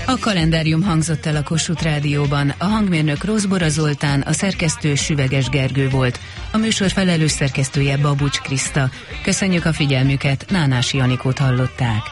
A kalendárium hangzott el a Kossuth Rádióban, a hangmérnök Rózbora Zoltán, a szerkesztő Süveges Gergő volt. A műsor felelős szerkesztője Babucs Kriszta. Köszönjük a figyelmüket, Nánási Anikót hallották.